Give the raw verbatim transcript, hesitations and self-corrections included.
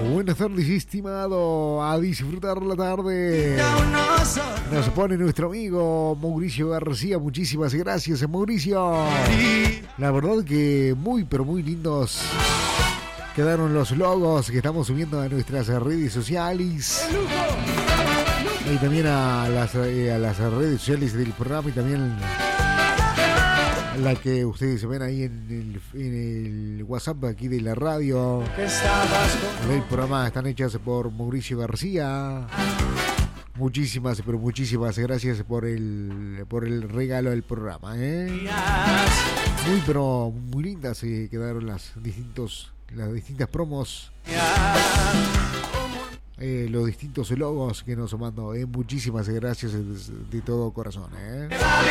Buenas tardes, estimado. A disfrutar la tarde. Nos pone nuestro amigo Mauricio García. Muchísimas gracias, Mauricio. La verdad que muy, pero muy lindos quedaron los logos que estamos subiendo a nuestras redes sociales. Y también a las, a las redes sociales del programa y también la que ustedes ven ahí en el, en el WhatsApp aquí de la radio. El programa están hechas por Mauricio García. Muchísimas, pero muchísimas gracias por el por el regalo del programa, ¿eh? Muy, pero muy lindas eh, quedaron las distintos las distintas promos. Eh, los distintos logos que nos mandó. Eh. Muchísimas gracias de, de todo corazón. Eh.